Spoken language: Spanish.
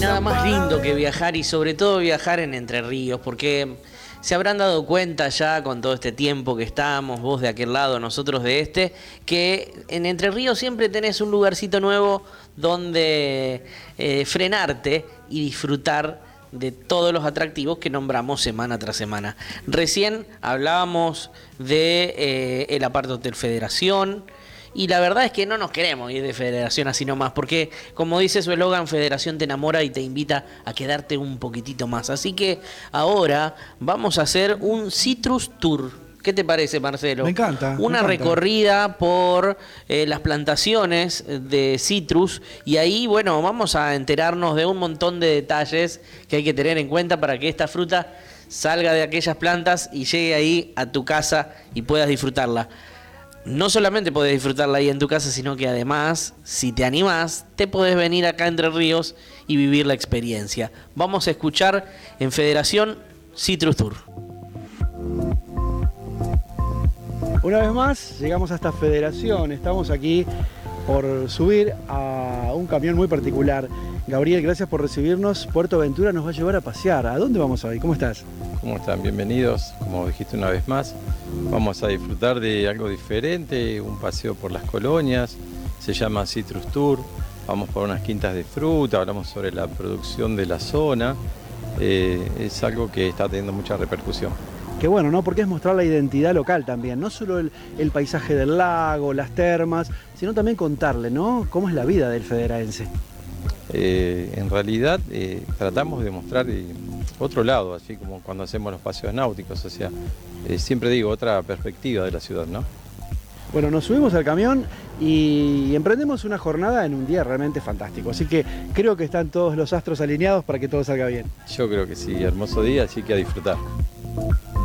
nada más lindo que viajar y sobre todo viajar en Entre Ríos, porque se habrán dado cuenta ya con todo este tiempo que estamos, vos de aquel lado, nosotros de este, que en Entre Ríos siempre tenés un lugarcito nuevo donde frenarte y disfrutar de todos los atractivos que nombramos semana tras semana. Recién hablábamos de el Apart Hotel Federación. Y la verdad es que no nos queremos ir de Federación así nomás, porque como dice su eslogan, Federación te enamora y te invita a quedarte un poquitito más. Así que ahora vamos a hacer un Citrus Tour. ¿Qué te parece, Marcelo? Me encanta. Una recorrida por las plantaciones de citrus y ahí, bueno, vamos a enterarnos de un montón de detalles que hay que tener en cuenta para que esta fruta salga de aquellas plantas y llegue ahí a tu casa y puedas disfrutarla. No solamente podés disfrutarla ahí en tu casa, sino que además, si te animás, te podés venir acá a Entre Ríos y vivir la experiencia. Vamos a escuchar en Federación Citrus Tour. Una vez más, llegamos a esta Federación. Estamos aquí por subir a un camión muy particular. Gabriel, gracias por recibirnos. Puerto Ventura nos va a llevar a pasear. ¿A dónde vamos hoy? ¿Cómo estás? ¿Cómo están? Bienvenidos. Como dijiste una vez más, vamos a disfrutar de algo diferente, un paseo por las colonias, se llama Citrus Tour, vamos por unas quintas de fruta, hablamos sobre la producción de la zona, es algo que está teniendo mucha repercusión. Qué bueno, ¿no? Porque es mostrar la identidad local también, no solo el paisaje del lago, las termas, sino también contarle, ¿no? Cómo es la vida del federaense. En realidad tratamos de mostrar otro lado, así como cuando hacemos los paseos náuticos, o sea, siempre digo, otra perspectiva de la ciudad, ¿no? Bueno, nos subimos al camión y emprendemos una jornada en un día realmente fantástico, así que creo que están todos los astros alineados para que todo salga bien. Yo creo que sí, hermoso día, así que a disfrutar.